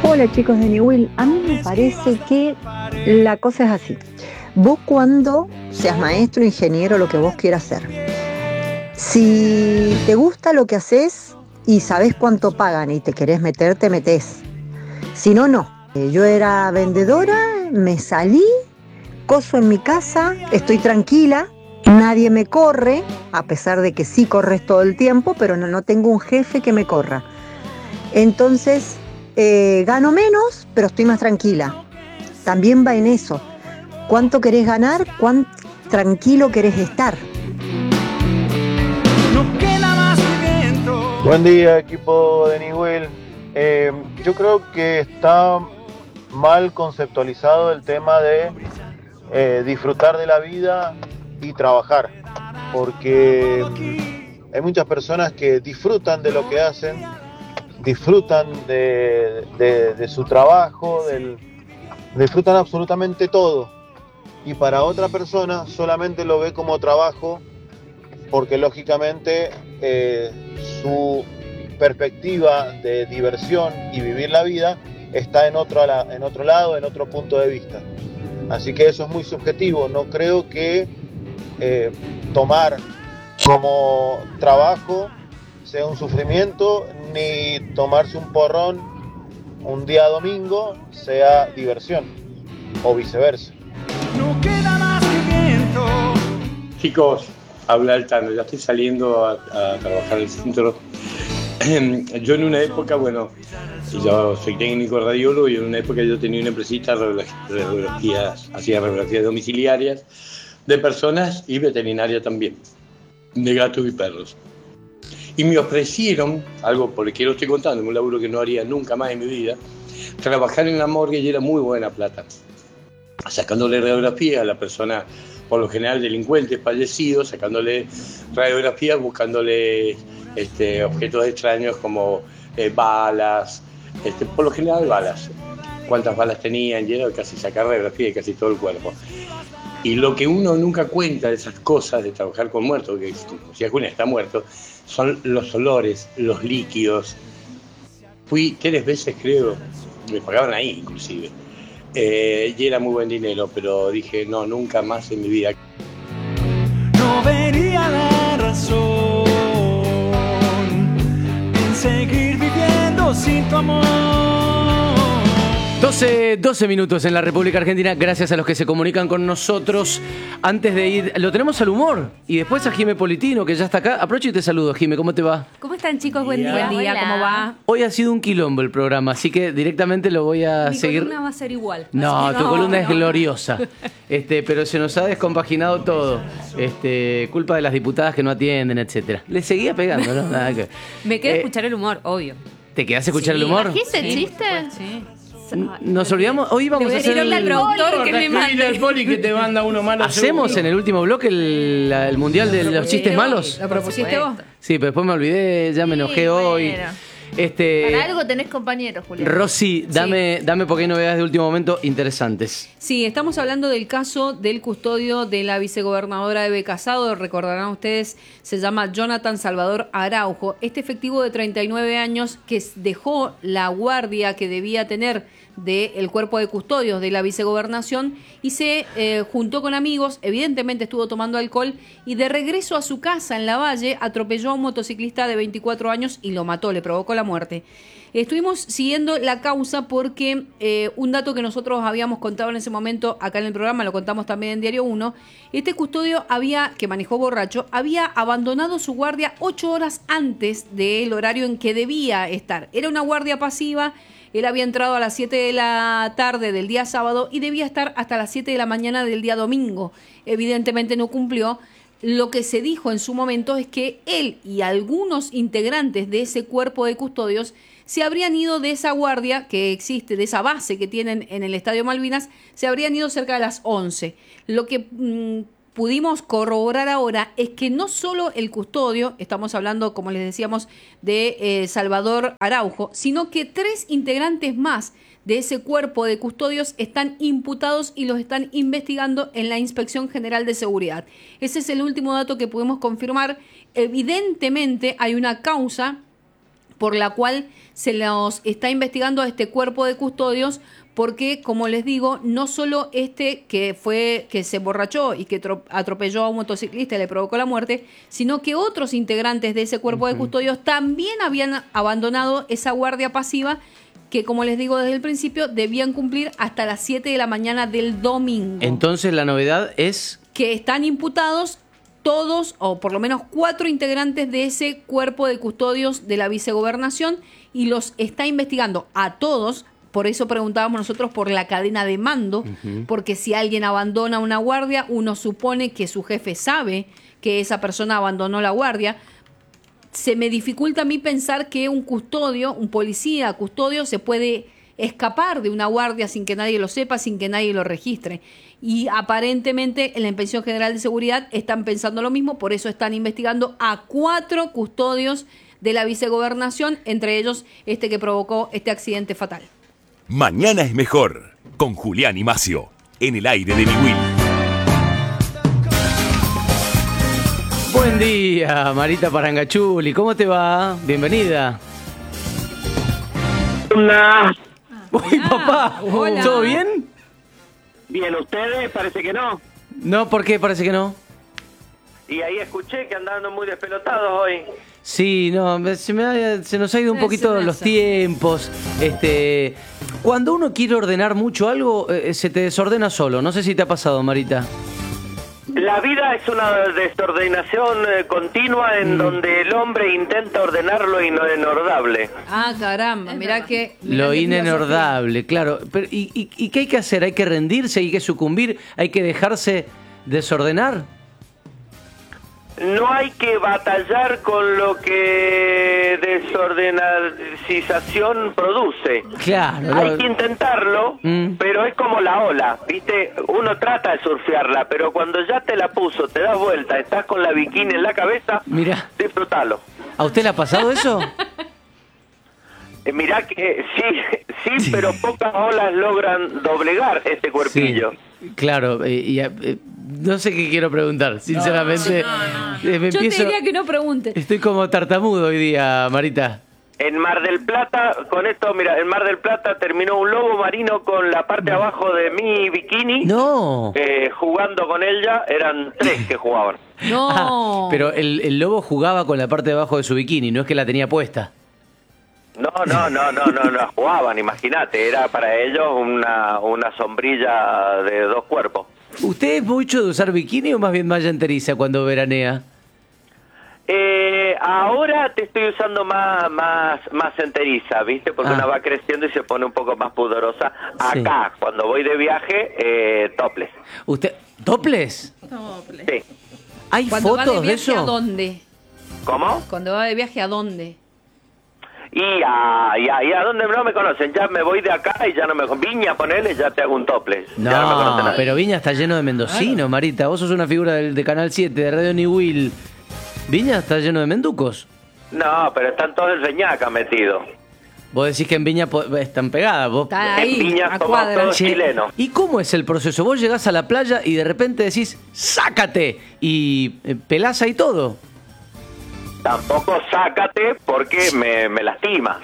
Hola chicos de Newell, a mí me parece que la cosa es así. Vos cuando seas maestro, ingeniero, lo que vos quieras ser, si te gusta lo que haces y sabés cuánto pagan y te querés meter, te metés. Si no, no. Yo era vendedora, me salí, coso en mi casa, estoy tranquila, nadie me corre, a pesar de que sí corres todo el tiempo, pero no tengo un jefe que me corra. Entonces, gano menos, pero estoy más tranquila. También va en eso. ¿Cuánto querés ganar? ¿Cuán tranquilo querés estar? Buen día, equipo de Newell. Yo creo que está mal conceptualizado el tema de disfrutar de la vida y trabajar, porque hay muchas personas que disfrutan de lo que hacen, disfrutan de su trabajo, disfrutan absolutamente todo, y para otra persona solamente lo ve como trabajo porque lógicamente su perspectiva de diversión y vivir la vida está en otro lado, en otro punto de vista. Así que eso es muy subjetivo. No creo que tomar como trabajo sea un sufrimiento, ni tomarse un porrón un día domingo sea diversión, o viceversa. No queda más que viento. Chicos, habla el Tano, ya estoy saliendo a trabajar al centro. Yo en una época, bueno, yo soy técnico radiólogo y en una época yo tenía una empresita de radiografías, hacía radiografías domiciliarias de personas y veterinaria también, de gatos y perros. Y me ofrecieron, algo por el que lo estoy contando, un laburo que no haría nunca más en mi vida, trabajar en la morgue y era muy buena plata. Sacándole radiografía a la persona, por lo general delincuentes fallecidos, sacándole radiografías, buscándole objetos extraños como balas, por lo general balas. Cuántas balas tenían, y era casi sacar radiografía de casi todo el cuerpo. Y lo que uno nunca cuenta de esas cosas de trabajar con muertos, que si alguno está muerto, son los olores, los líquidos. Fui 3 veces, creo, me pagaban ahí inclusive. Y era muy buen dinero, pero dije, no, nunca más en mi vida. No vería la razón en seguir viviendo sin tu amor. 12 minutos en la República Argentina, gracias a los que se comunican con nosotros. Antes de ir, lo tenemos al humor y después a Jime Politino, que ya está acá. Aprovecho y te saludo, Jime, ¿cómo te va? ¿Cómo están, chicos? Buen día. Buen día, ¿cómo va? Hoy ha sido un quilombo el programa, así que directamente lo voy a seguir. Mi columna va a ser igual. No, tu columna es gloriosa. Pero se nos ha descompaginado todo. Culpa de las diputadas que no atienden, etcétera. Le seguía pegando, ¿no? Nada que... Me queda escuchar el humor, obvio. ¿Te quedás a escuchar el humor? ¿Trajiste el chiste? Sí. Nos olvidamos, hoy vamos a hacer al productor que me mande. El poli que te manda uno malo. ¿Hacemos seguro. en el último bloque el mundial de los chistes malos? ¿Lo propusiste vos? Sí, pero después me olvidé, ya me enojé hoy. Para algo tenés compañeros, Julián. Rosy, dame porque hay novedades de último momento interesantes. Sí, estamos hablando del caso del custodio de la vicegobernadora Eve Casado. Recordarán ustedes, se llama Jonathan Salvador Araujo. Este efectivo de 39 años que dejó la guardia que debía tener del cuerpo de custodios de la vicegobernación y se juntó con amigos, evidentemente estuvo tomando alcohol y de regreso a su casa en Lavalle atropelló a un motociclista de 24 años y lo mató, le provocó la muerte. Estuvimos siguiendo la causa porque un dato que nosotros habíamos contado en ese momento acá en el programa, lo contamos también en Diario 1, este custodio que manejó borracho, había abandonado su guardia 8 horas antes del horario en que debía estar. Era una guardia pasiva. Él había entrado a las 7 de la tarde del día sábado y debía estar hasta las 7 de la mañana del día domingo. Evidentemente no cumplió. Lo que se dijo en su momento es que él y algunos integrantes de ese cuerpo de custodios se habrían ido de esa guardia que existe, de esa base que tienen en el Estadio Malvinas, se habrían ido cerca de las 11. Lo que pudimos corroborar ahora es que no solo el custodio, estamos hablando, como les decíamos, de Salvador Araujo, sino que 3 integrantes más de ese cuerpo de custodios están imputados y los están investigando en la Inspección General de Seguridad. Ese es el último dato que pudimos confirmar. Evidentemente hay una causa por la cual se los está investigando a este cuerpo de custodios, porque, como les digo, no solo que se emborrachó y que atropelló a un motociclista y le provocó la muerte, sino que otros integrantes de ese cuerpo de custodios también habían abandonado esa guardia pasiva que, como les digo desde el principio, debían cumplir hasta las 7 de la mañana del domingo. Entonces la novedad es que están imputados todos, o por lo menos 4 integrantes de ese cuerpo de custodios de la vicegobernación, y los está investigando a todos. Por eso preguntábamos nosotros por la cadena de mando, porque si alguien abandona una guardia, uno supone que su jefe sabe que esa persona abandonó la guardia. Se me dificulta a mí pensar que un custodio, un policía custodio, se puede escapar de una guardia sin que nadie lo sepa, sin que nadie lo registre. Y aparentemente en la Inspección General de Seguridad están pensando lo mismo, por eso están investigando a 4 custodios de la vicegobernación, entre ellos este que provocó este accidente fatal. Mañana es mejor, con Julián y Macio, en el aire de Niwil. Buen día, Marita Parangachuli, ¿cómo te va? Bienvenida. Hola. Uy, papá, Hola. ¿todo bien? Bien, ¿ustedes? Parece que no. No, ¿por qué? Parece que no. Y ahí escuché que andaban muy despelotados hoy. Sí, no, se nos ha ido un poquito los tiempos. Cuando uno quiere ordenar mucho algo, se te desordena solo. No sé si te ha pasado, Marita. La vida es una desordenación continua en donde el hombre intenta ordenar lo inordable. Ah, caramba, mirá que... Lo inenordable, claro. Pero, ¿y qué hay que hacer? ¿Hay que rendirse? ¿Hay que sucumbir? ¿Hay que dejarse desordenar? No hay que batallar con lo que desordenación produce. Claro. Hay que intentarlo, pero es como la ola, ¿viste? Uno trata de surfearla, pero cuando ya te la puso, te das vuelta, estás con la bikini en la cabeza, Mirá. disfrútalo. ¿A usted le ha pasado eso? Mirá que sí, pero pocas olas logran doblegar este cuerpillo. Sí, claro, no sé qué quiero preguntar, sinceramente. Yo te diría que no pregunte. Estoy como tartamudo hoy día, Marita. En Mar del Plata, con esto, mira, en Mar del Plata terminó un lobo marino con la parte abajo de mi bikini. No. Jugando con ella, eran 3 que jugaban. No. Ah, pero el lobo jugaba con la parte de abajo de su bikini, no es que la tenía puesta. No jugaban, imagínate, era para ellos una sombrilla de 2 cuerpos. ¿Usted es mucho de usar bikini o más bien malla enteriza cuando veranea? Ahora te estoy usando más enteriza, ¿viste? Porque una va creciendo y se pone un poco más pudorosa. Acá, sí. Cuando voy de viaje, topless. ¿Usted topless? Topless. Sí. ¿Hay ¿Cuando fotos va de viaje de eso? a dónde? ¿Cómo? Cuando va de viaje a dónde. Y a dónde no me conocen, ya me voy de acá y ya no me... Viña, ponele, ya te hago un topless. No, ya no me conocen nadie. pero Viña está lleno de mendocinos, Marita. Vos sos una figura de Canal 7, de Radio Niwil. Viña está lleno de menducos. No, pero están todos en Reñaca metidos. Vos decís que en Viña están pegadas. Vos... Está ahí, en Viña a somos cuadra. todos chilenos. ¿Y cómo es el proceso? Vos llegás a la playa y de repente decís, ¡sácate! Y pelás ahí todo. Tampoco sácate porque me lastima.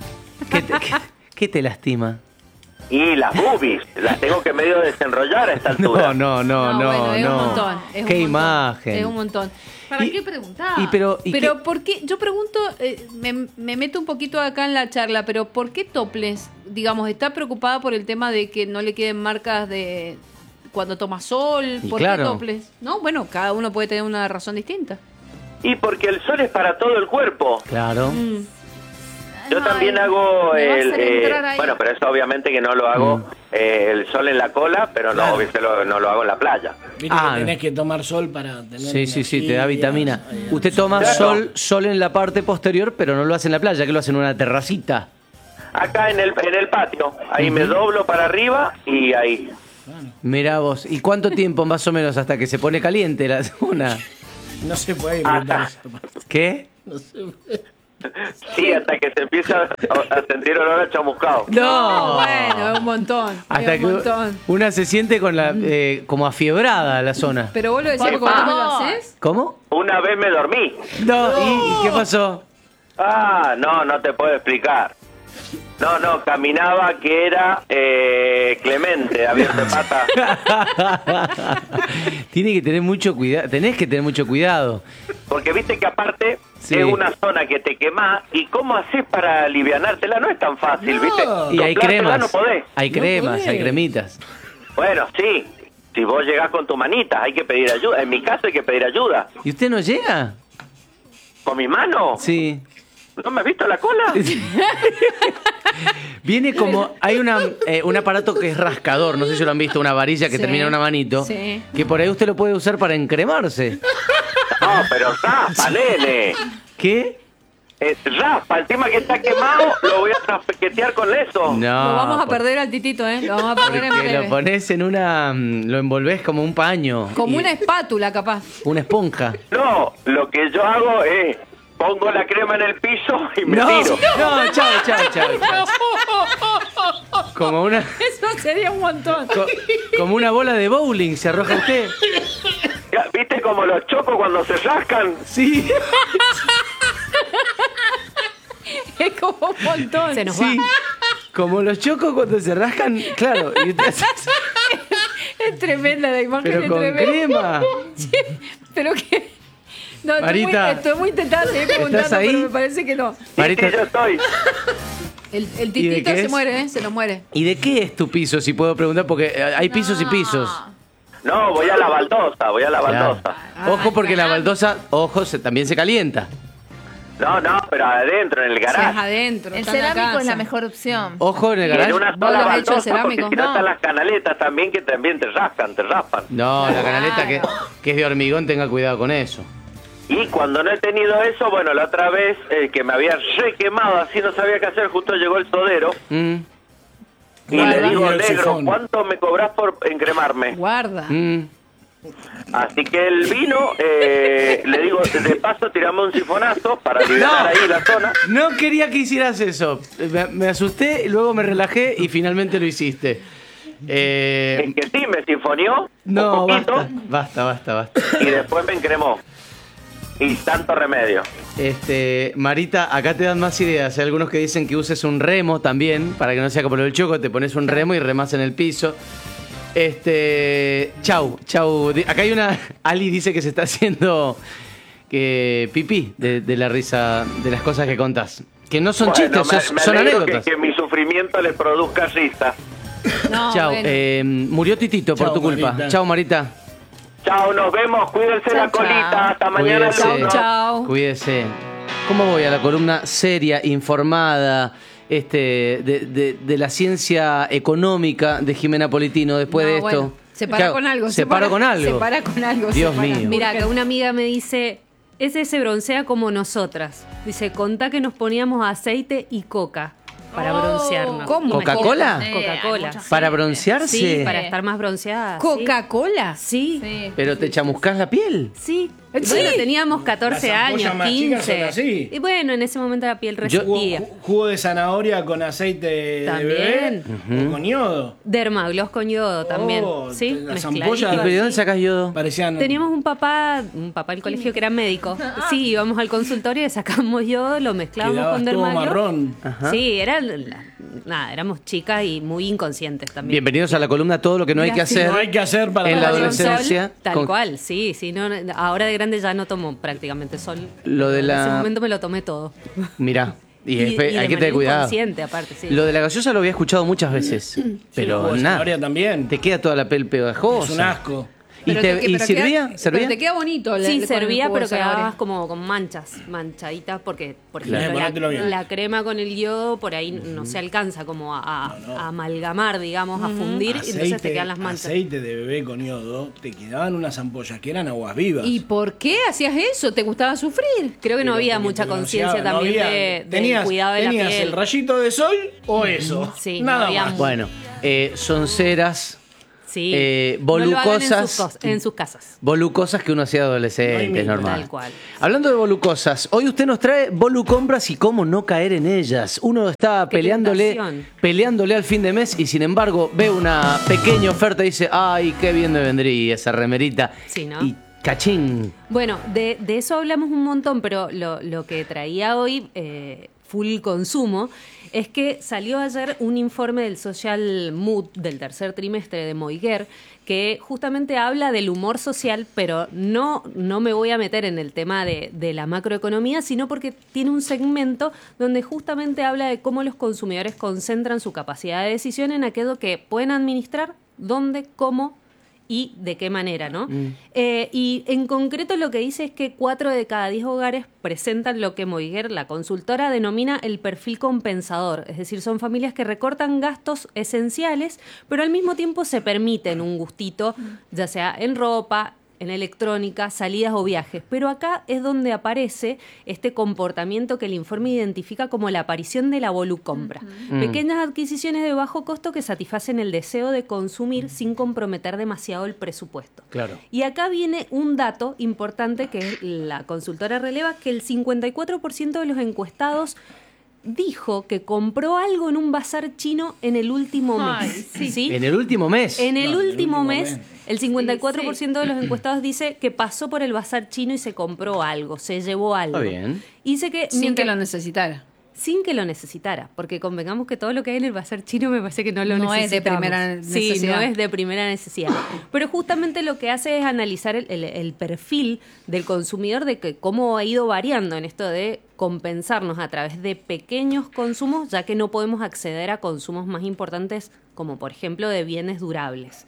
¿Qué te lastima? Y las boobies, las tengo que medio desenrollar a esta altura. No. Bueno, es un montón. Es Qué un montón, imagen. Es un montón. ¿Para qué preguntar? Pero ¿por qué? Yo pregunto, me meto un poquito acá en la charla, pero ¿por qué topless? Digamos, ¿está preocupada por el tema de que no le queden marcas de cuando toma sol? ¿Por qué topless? No, bueno, cada uno puede tener una razón distinta. Y porque el sol es para todo el cuerpo. Claro. Yo también hago bueno, pero eso obviamente que no lo hago el sol en la cola, pero no, obviamente no lo hago en la playa. Viste que tenés que tomar sol para tener Sí, te da vitamina. Usted toma sol en la parte posterior, pero no lo hace en la playa, que lo hace en una terracita. Acá en el patio, ahí me doblo para arriba y ahí. Mirá vos, ¿y cuánto tiempo más o menos hasta que se pone caliente la zona? No se puede inventar eso. ¿Qué? No se puede. Sí, hasta que se empieza a sentir olor a chamuscado. No, bueno, es un montón. Hasta es un montón. Una se siente con la como afiebrada la zona. Pero vos lo decís porque vos no lo haces. ¿Cómo? Una vez me dormí. No, ¿y qué pasó? Ah, no te puedo explicar. No, caminaba que era Clemente, avión de pata. Tiene que tener mucho cuidado, tenés que tener mucho cuidado. Porque viste que aparte Sí. es una zona que te quemás, y cómo haces para alivianártela no es tan fácil, ¿viste? Y hay Soplártela cremas, no podés. hay cremas, podés. hay cremitas. Bueno, sí, si vos llegás con tu manita hay que pedir ayuda, en mi caso hay que pedir ayuda. ¿Y usted no llega? ¿Con mi mano? Sí. ¿No me has visto la cola? Viene como, hay un aparato que es rascador, no sé si lo han visto, una varilla que Sí. termina en una manito, Sí. que por ahí usted lo puede usar para encremarse. No, pero raspa, nene. ¿Qué? Raspa, el tema que está quemado lo voy a traspequetear con eso. No. Lo vamos a por- perder al titito, ¿eh? Lo vamos a perder en porque breve. lo pones en una, lo envolvés como un paño. Como y- una espátula, capaz. una esponja. No, lo que yo hago es pongo la crema en el piso y me No, tiro. no, chao. Como una, Eso sería un montón. como una bola de bowling se arroja usted. ¿Viste como los chocos cuando se rascan? Sí. Es como un montón. Se nos Sí, como los chocos cuando se rascan, claro. Y usted hace- Es tremenda la imagen. pero es con tremenda. crema. Sí, pero que... No, Marita, estoy muy intentada de seguir preguntando, ¿estás ahí? pero me parece que no. Marita, Sí, yo estoy. El ¿Y de titito qué se es? muere, ¿eh? Se nos muere. ¿y de qué es tu piso, si puedo preguntar? Porque hay pisos y pisos. No, voy a la baldosa, Claro. baldosa. Ojo, porque la baldosa, también se calienta. No, pero adentro, en el Si es garaje. adentro. El está en la cerámico es la casa. mejor opción. Ojo en el Y en garaje. una ¿Vos sola lo has hecho de baldosa, cerámico? porque si no No. están las canaletas también que también te raspan. No, la canaleta que es de hormigón, tenga cuidado con eso. Y cuando no he tenido eso, bueno, la otra vez que me había re quemado, así no sabía qué hacer, justo llegó el todero. Mm, Y Guarda. le digo, Y el negro, sifón. ¿cuánto me cobras por encremarme? Guarda. mm. Así que él vino, le digo, de paso tiramos un sifonazo para liberar ahí la zona. No quería que hicieras eso. Me asusté, luego me relajé y finalmente lo hiciste. Es que sí, me sinfonió No, un poquito basta. y después me encremó. Y tanto remedio. Marita, acá te dan más ideas. Hay algunos que dicen que uses un remo también, para que no sea como lo del choco, te pones un remo y remas en el piso. Chau. Acá hay una. Ali dice que se está haciendo pipí de la risa de las cosas que contás. Que no son Bueno, chistes, me son alegro anécdotas. que mi sufrimiento le produzca risa. No, Chau. bueno. Murió Titito por Chau, tu culpa. Marita. Chau, Marita. Chao, nos vemos, cuídense la Chao, colita, chao. hasta mañana. Cuídese. lunes. Chao. Cuídese. ¿Cómo voy a la columna seria, informada, de la ciencia económica de Jimena Politino después No, de esto? bueno, se para Claro, con algo. Se para con algo. Se para con algo. Dios se para. mío. Mira, que una amiga me dice, ese se broncea como nosotras. Dice, contá que nos poníamos aceite y coca para broncearnos. ¿Cómo? ¿Coca-Cola? Coca-Cola. ¿Para broncearse? Sí, para estar más bronceada. ¿Coca-Cola? Sí. Sí. ¿Pero te chamuscás la piel? Sí. Sí. Bueno, teníamos 14 Las años, ampollas más chicas son 15. así. Y bueno, en ese momento la piel Yo- resistía. Jugo de zanahoria con aceite de También. bebé o con yodo. Dermagloss con yodo también. Oh, Sí, las mezcladito. ampollas. ¿Y pero de dónde sacás yodo? Parecían. Teníamos un papá del colegio que era médico. Sí, íbamos al consultorio, le sacamos yodo, lo mezclábamos Quedabas con todo dermagloss. marrón. Ajá. Sí, nada, éramos chicas y muy inconscientes también. Bienvenidos a la columna Todo lo que no hay que Gracias. hacer. No hay que hacer para En la Con adolescencia, sol, tal con- cual, sí, no, ahora de grande ya no tomo prácticamente sol. Lo de En ese la... momento me lo tomé todo. Mirá, y, Y de hay que manera tener cuidado. inconsciente, aparte, sí. Lo de la gaseosa lo había escuchado muchas veces, pero jugo de nada. zanahoria también. Te queda toda la piel pegajosa. Es un asco. ¿Y, Pero te, te- y pero servía? queda- ¿Servía? Pero te queda bonito. Sí, con el servía, jugo pero de zanahoria. quedabas como con manchaditas, porque, por Tenés que ejemplo, ponértelo bien. la crema con el yodo por ahí no se alcanza como a amalgamar, digamos, a fundir, y entonces te quedan las manchas. Aceite de bebé con yodo, te quedaban unas ampollas que eran aguas vivas. ¿Y por qué hacías eso? ¿Te gustaba sufrir? Creo que no Pero había porque mucha te conciencia bronceaba, también no había- del tenías, cuidado de la tenías piel. el rayito de sol o eso. Sí, nada no había más. Bueno, son ceras, Sí. volucosas. No lo hagan en sus casas. volucosas que uno hacía adolescente, No hay es normal. Tal cual. Hablando de volucosas, hoy usted nos trae volucompras y cómo no caer en ellas. Uno está Qué tentación. peleándole al fin de mes y sin embargo ve una pequeña oferta y dice, ay, qué bien me vendría esa remerita. Sí, ¿no? Y Cachín. Bueno, de eso hablamos un montón, pero lo que traía hoy, full consumo, es que salió ayer un informe del Social Mood del tercer trimestre de Moiguer, que justamente habla del humor social, pero no me voy a meter en el tema de la macroeconomía, sino porque tiene un segmento donde justamente habla de cómo los consumidores concentran su capacidad de decisión en aquello que pueden administrar, dónde, cómo y de qué manera, ¿no? Y en concreto lo que dice es que 4 de cada 10 hogares presentan lo que Moiguer, la consultora, denomina el perfil compensador. Es decir, son familias que recortan gastos esenciales, pero al mismo tiempo se permiten un gustito, ya sea en ropa, en electrónica, salidas o viajes. Pero acá es donde aparece este comportamiento que el informe identifica como la aparición de la volucompra. Pequeñas adquisiciones de bajo costo que satisfacen el deseo de consumir sin comprometer demasiado el presupuesto. Claro. Y acá viene un dato importante que la consultora releva, que el 54% de los encuestados dijo que compró algo en un bazar chino en el último mes. ¿Sí? ¿En el último mes? En el último mes, el 54% de los encuestados dice que pasó por el bazar chino y se compró algo, se llevó algo. Está bien. Y dice que Sin que lo necesitara. Sin que lo necesitara, porque convengamos que todo lo que hay en el bazar chino me parece que no lo No es de necesitamos. primera necesidad. Sí, no es de primera necesidad. Pero justamente lo que hace es analizar el perfil del consumidor, de que cómo ha ido variando en esto de compensarnos a través de pequeños consumos, ya que no podemos acceder a consumos más importantes, como por ejemplo de bienes durables.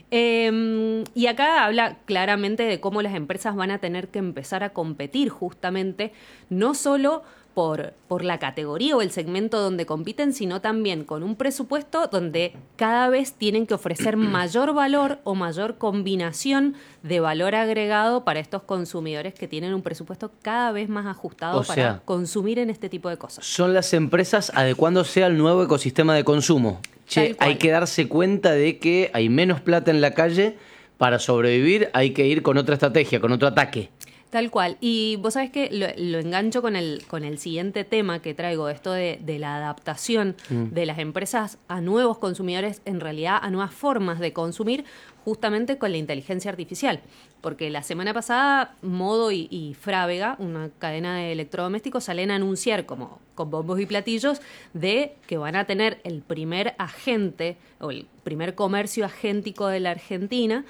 Y acá habla claramente de cómo las empresas van a tener que empezar a competir justamente, no solo por la categoría o el segmento donde compiten, sino también con un presupuesto donde cada vez tienen que ofrecer mayor valor o mayor combinación de valor agregado para estos consumidores que tienen un presupuesto cada vez más ajustado para consumir en este tipo de cosas. Son las empresas adecuándose al nuevo ecosistema de consumo. Che, hay que darse cuenta de que hay menos plata en la calle. Para sobrevivir hay que ir con otra estrategia, con otro ataque. Tal cual. Y vos sabés que lo engancho con el siguiente tema que traigo, esto de la adaptación de las empresas a nuevos consumidores, en realidad a nuevas formas de consumir, justamente con la inteligencia artificial. Porque la semana pasada Modo y Frávega, una cadena de electrodomésticos, salen a anunciar como con bombos y platillos de que van a tener el primer agente o el primer comercio agéntico de la Argentina,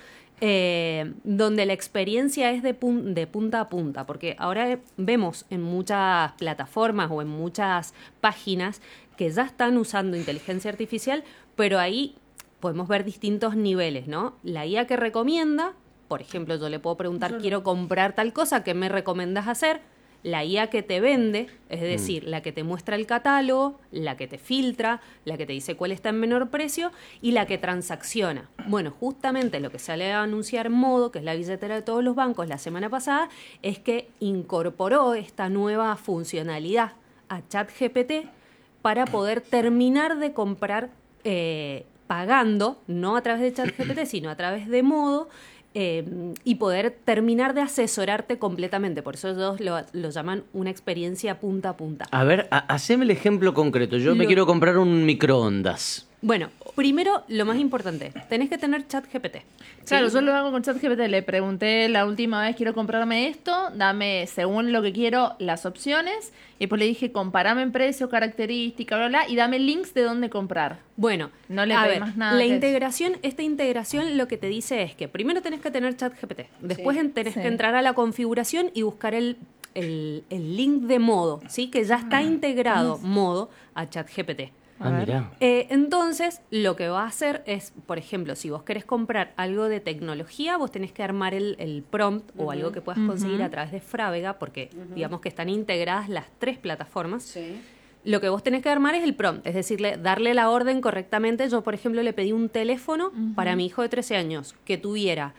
donde la experiencia es de punta a punta, porque ahora vemos en muchas plataformas o en muchas páginas que ya están usando inteligencia artificial, pero ahí podemos ver distintos niveles, ¿no? La IA que recomienda, por ejemplo, yo le puedo preguntar, quiero comprar tal cosa, ¿qué me recomendás hacer? La IA que te vende, es decir, la que te muestra el catálogo, la que te filtra, la que te dice cuál está en menor precio y la que transacciona. Bueno, justamente lo que sale a anunciar Modo, que es la billetera de todos los bancos la semana pasada, es que incorporó esta nueva funcionalidad a ChatGPT para poder terminar de comprar pagando, no a través de ChatGPT, sino a través de Modo, y poder terminar de asesorarte completamente. Por eso ellos lo llaman una experiencia punta a punta. A ver, haceme el ejemplo concreto. Yo me quiero comprar un microondas. Bueno, primero, lo más importante, tenés que tener ChatGPT. Claro, yo lo hago con ChatGPT. Le pregunté la última vez, quiero comprarme esto, dame, según lo que quiero, las opciones. Y después le dije, comparame en precio, característica, bla, bla, y dame links de dónde comprar. Bueno, no le pedí más nada. Esta integración lo que te dice es que primero tenés que tener ChatGPT. Después tenés que entrar a la configuración y buscar el link de Modo, ¿sí? Que ya está integrado Modo a ChatGPT. Mirá. Entonces, lo que va a hacer es, por ejemplo, si vos querés comprar algo de tecnología, vos tenés que armar el prompt o algo que puedas conseguir a través de Frávega, porque digamos que están integradas las 3 plataformas. Sí. Lo que vos tenés que armar es el prompt, es decir, darle la orden correctamente. Yo, por ejemplo, le pedí un teléfono para mi hijo de 13 años que tuviera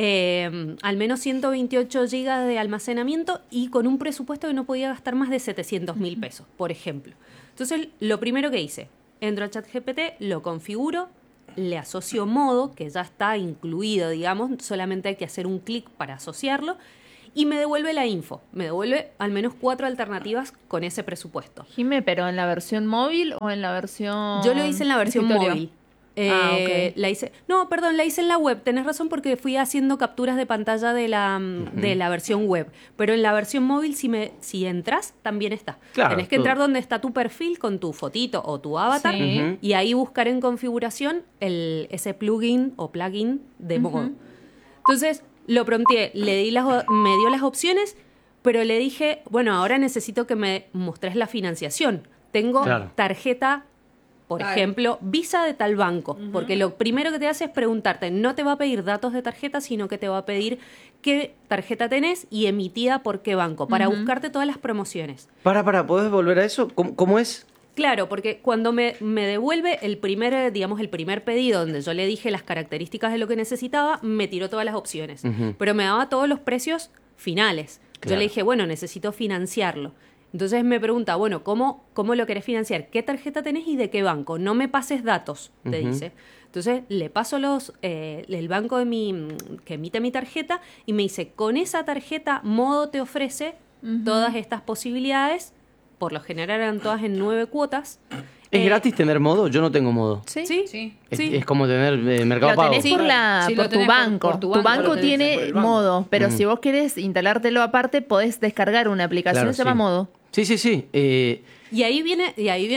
al menos 128 gigas de almacenamiento y con un presupuesto que no podía gastar más de 700.000 pesos, por ejemplo. Entonces, lo primero que hice, entro a ChatGPT, lo configuro, le asocio Modo, que ya está incluido, digamos, solamente hay que hacer un clic para asociarlo, y me devuelve la info. Me devuelve al menos 4 alternativas con ese presupuesto. Jimé, ¿pero en la versión móvil o en la versión...? Yo lo hice en la versión móvil. Ok. La hice en la web, tenés razón porque fui haciendo capturas de pantalla de la versión web, pero en la versión móvil si entras también está. Claro, Tenés que entrar donde está tu perfil con tu fotito o tu avatar y ahí buscar en configuración ese plugin o plugin de modo. Entonces lo prompteé, me dio las opciones, pero le dije, bueno, ahora necesito que me mostres la financiación. Tengo tarjeta, por ejemplo, Visa de tal banco, porque lo primero que te hace es preguntarte, no te va a pedir datos de tarjeta, sino que te va a pedir qué tarjeta tenés y emitida por qué banco, para buscarte todas las promociones. ¿Podés volver a eso? ¿Cómo es? Claro, porque cuando me devuelve el primer pedido, donde yo le dije las características de lo que necesitaba, me tiró todas las opciones, pero me daba todos los precios finales. Yo le dije, bueno, necesito financiarlo. Entonces me pregunta, bueno, ¿cómo lo querés financiar? ¿Qué tarjeta tenés y de qué banco? No me pases datos, te dice. Entonces le paso el banco que emite mi tarjeta y me dice, con esa tarjeta Modo te ofrece todas estas posibilidades. Por lo general eran todas en 9 cuotas. ¿Es gratis tener Modo? Yo no tengo Modo. Sí. Es como tener Mercado Pago. Lo tenés por tu banco. Tu banco tiene Modo, pero si vos querés instalártelo aparte, podés descargar una aplicación que se llama Modo. Sí. Y ahí viene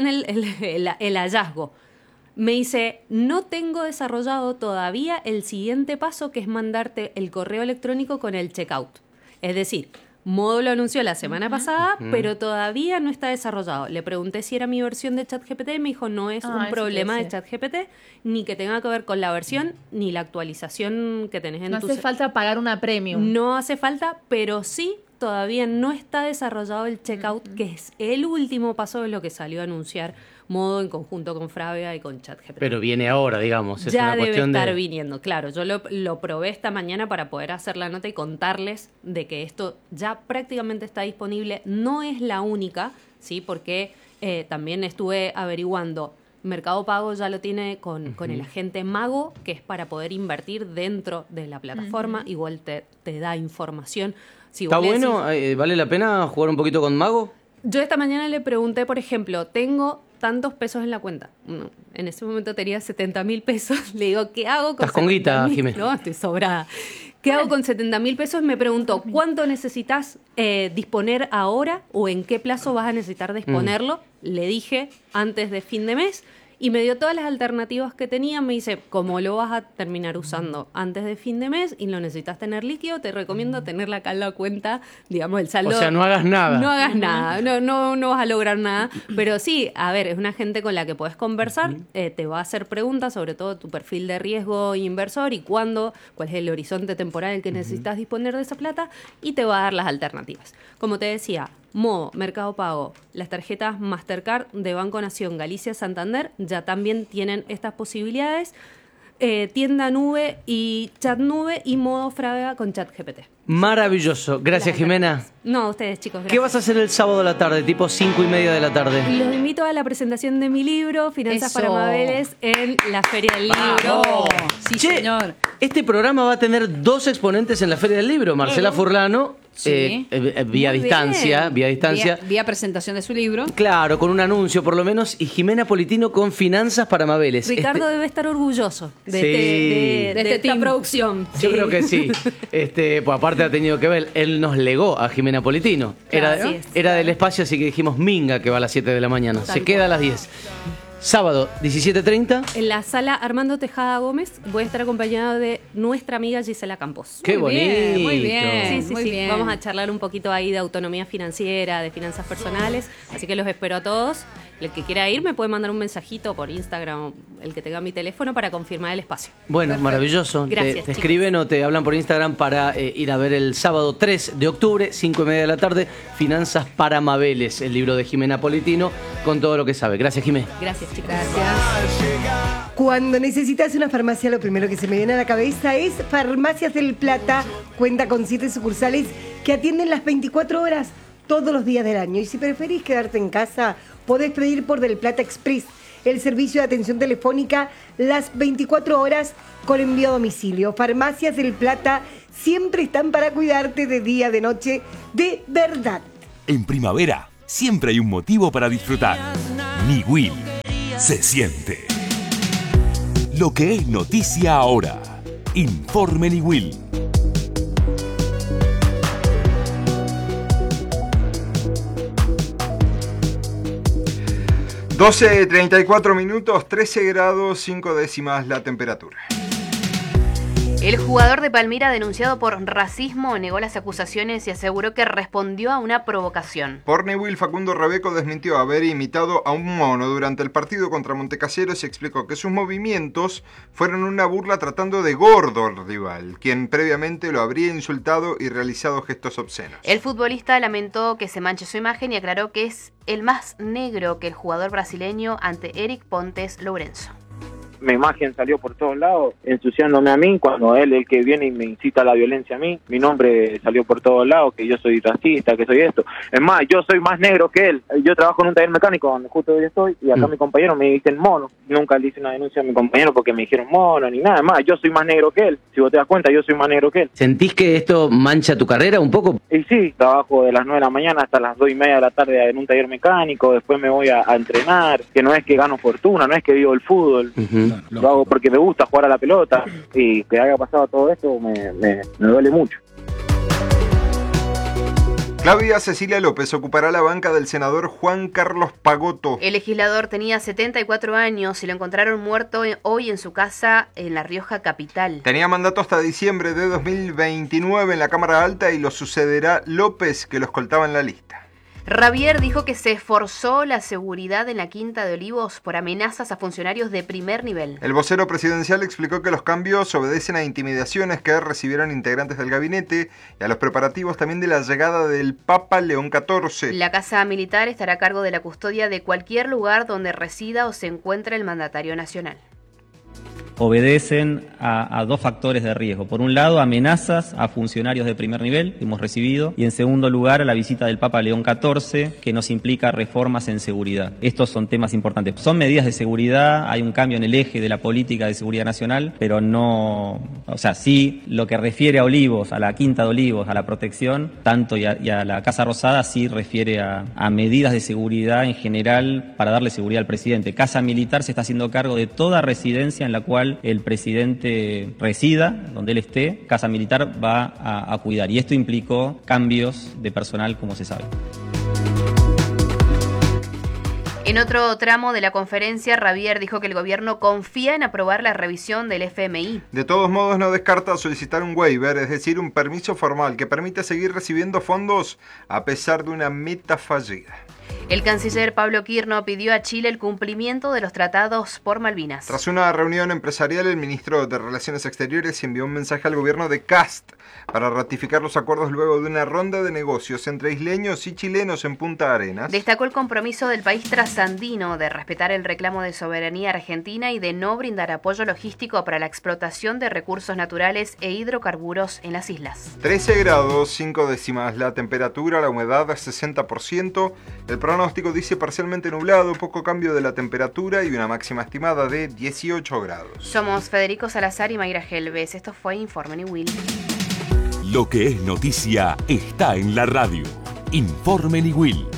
el hallazgo. Me dice, no tengo desarrollado todavía el siguiente paso, que es mandarte el correo electrónico con el checkout. Es decir, Modo lo anunció la semana pasada, pero todavía no está desarrollado. Le pregunté si era mi versión de ChatGPT y me dijo, no es un problema de ChatGPT, ni que tenga que ver con la versión, ni la actualización que tenés en tu... No hace falta pagar una premium. No hace falta, pero sí todavía no está desarrollado el checkout, que es el último paso de lo que salió a anunciar Modo en conjunto con Frávega y con ChatGPT. Pero viene ahora, digamos. Es ya una debe cuestión estar viniendo, claro. Yo lo probé esta mañana para poder hacer la nota y contarles de que esto ya prácticamente está disponible. No es la única, ¿sí? Porque también estuve averiguando. Mercado Pago ya lo tiene con el agente Mago, que es para poder invertir dentro de la plataforma. Igual te da información. Si ¿Está bueno? Decís, ¿Vale la pena jugar un poquito con Mago? Yo esta mañana le pregunté, por ejemplo, tengo tantos pesos en la cuenta. En ese momento tenía 70.000 pesos. Le digo, ¿qué hago con 70.000? ¿Estás con guita, Jiménez? No, estoy sobrada. ¿Qué hago con 70.000 pesos? Me preguntó, ¿cuánto necesitas disponer ahora o en qué plazo vas a necesitar disponerlo? Le dije, antes de fin de mes. Y me dio todas las alternativas que tenía. Me dice, como lo vas a terminar usando antes de fin de mes y lo necesitas tener líquido, te recomiendo tenerla acá en la cuenta, digamos, el saldo. O sea, no hagas nada. No hagas nada, no vas a lograr nada. Pero sí, a ver, es una gente con la que podés conversar, te va a hacer preguntas sobre todo tu perfil de riesgo inversor y cuál es el horizonte temporal en que necesitas disponer de esa plata, y te va a dar las alternativas. Como te decía, Modo, Mercado Pago, las tarjetas Mastercard de Banco Nación, Galicia, Santander, ya también tienen estas posibilidades. Tienda Nube y Chat Nube y Modo Frávega con ChatGPT. Maravilloso. Gracias, Jimena. No, ustedes, chicos. Gracias. ¿Qué vas a hacer el sábado a la tarde, tipo 5:30 de la tarde? Los invito a la presentación de mi libro, Finanzas para Mabeles, en la Feria del Libro. Sí, señor. Este programa va a tener 2 exponentes en la Feria del Libro. Marcela Furlano, vía distancia. Vía presentación de su libro. Claro, con un anuncio por lo menos. Y Jimena Politino con Finanzas para Mabeles. Ricardo debe estar orgulloso de esta producción. Yo creo que sí. Pues aparte ha tenido que ver. Él nos legó a Jimena Politino. Era del espacio, así que dijimos minga, que va a las 7 de la mañana. Se queda a las 10. Sábado, 17:30. En la sala Armando Tejada Gómez voy a estar acompañada de nuestra amiga Gisela Campos. ¡Qué bonito! Muy bien, Sí. bien. Vamos a charlar un poquito ahí de autonomía financiera, de finanzas personales. Así que los espero a todos. El que quiera ir me puede mandar un mensajito por Instagram, el que tenga mi teléfono, para confirmar el espacio. Bueno, perfecto. Maravilloso. Gracias, te escriben o te hablan por Instagram para ir a ver el sábado 3 de octubre, 5:30 de la tarde, Finanzas para Mabeles, el libro de Jimena Politino, con todo lo que sabe. Gracias, Jimé. Gracias, chicos. Gracias. Cuando necesitas una farmacia, lo primero que se me viene a la cabeza es Farmacias del Plata. Cuenta con 7 sucursales que atienden las 24 horas todos los días del año. Y si preferís quedarte en casa, podés pedir por Del Plata Express, el servicio de atención telefónica las 24 horas con envío a domicilio. Farmacias del Plata siempre están para cuidarte de día, de noche, de verdad. En primavera, siempre hay un motivo para disfrutar. Niwil se siente. Lo que es noticia ahora. Informe Niwil. 12:34 minutos, 13 grados 5 décimas la temperatura. El jugador de Palmira, denunciado por racismo, negó las acusaciones y aseguró que respondió a una provocación. Por Niwil, Facundo Rebeco desmintió haber imitado a un mono durante el partido contra Montecaseros y explicó que sus movimientos fueron una burla tratando de gordo al rival, quien previamente lo habría insultado y realizado gestos obscenos. El futbolista lamentó que se manche su imagen y aclaró que es el más negro que el jugador brasileño ante Eric Pontes Lourenço. Mi imagen salió por todos lados, ensuciándome a mí, cuando él el que viene y me incita a la violencia a mí. Mi nombre salió por todos lados, que yo soy racista, que soy esto. Es más, yo soy más negro que él. Yo trabajo en un taller mecánico donde justo hoy estoy, y acá mi compañero me dicen mono. Nunca le hice una denuncia a mi compañero porque me dijeron mono ni nada. Es más, yo soy más negro que él. Si vos te das cuenta, yo soy más negro que él. ¿Sentís que esto mancha tu carrera un poco? Y sí, trabajo de las 9 de la mañana hasta las 2:30 de la tarde en un taller mecánico, después me voy a entrenar, que no es que gano fortuna, no es que vivo el fútbol. Lo hago porque me gusta jugar a la pelota, y que haya pasado todo esto me duele mucho. Claudia Cecilia López ocupará la banca del senador Juan Carlos Pagotto. El legislador tenía 74 años y lo encontraron muerto hoy en su casa en La Rioja capital. Tenía mandato hasta diciembre de 2029 en la Cámara Alta y lo sucederá López, que lo escoltaba en la lista. Rabier dijo que se esforzó la seguridad en la Quinta de Olivos por amenazas a funcionarios de primer nivel. El vocero presidencial explicó que los cambios obedecen a intimidaciones que recibieron integrantes del gabinete y a los preparativos también de la llegada del Papa León XIV. La Casa Militar estará a cargo de la custodia de cualquier lugar donde resida o se encuentre el mandatario nacional. Obedecen a dos factores de riesgo. Por un lado, amenazas a funcionarios de primer nivel que hemos recibido, y en segundo lugar, a la visita del Papa León XIV, que nos implica reformas en seguridad. Estos son temas importantes. Son medidas de seguridad, hay un cambio en el eje de la política de seguridad nacional, pero no, sí, lo que refiere a Olivos, a la Quinta de Olivos, a la protección, tanto y a la Casa Rosada, sí refiere a medidas de seguridad en general para darle seguridad al presidente. Casa Militar se está haciendo cargo de toda residencia en la cual el presidente resida, donde él esté. Casa Militar va a cuidar, y esto implicó cambios de personal, como se sabe. En otro tramo de la conferencia, Rabier dijo que el gobierno confía en aprobar la revisión del FMI. De todos modos, no descarta solicitar un waiver, es decir, un permiso formal que permite seguir recibiendo fondos a pesar de una meta fallida. El canciller Pablo Quirno pidió a Chile el cumplimiento de los tratados por Malvinas. Tras una reunión empresarial, el ministro de Relaciones Exteriores envió un mensaje al gobierno de Kast para ratificar los acuerdos luego de una ronda de negocios entre isleños y chilenos en Punta Arenas. Destacó el compromiso del país trasandino de respetar el reclamo de soberanía argentina y de no brindar apoyo logístico para la explotación de recursos naturales e hidrocarburos en las islas. 13 grados 5 décimas la temperatura, la humedad 60%, el pronóstico dice parcialmente nublado, poco cambio de la temperatura y una máxima estimada de 18 grados. Somos Federico Salazar y Mayra Gelbes. Esto fue Informe Niwil. Lo que es noticia está en la radio. Informe Niwil.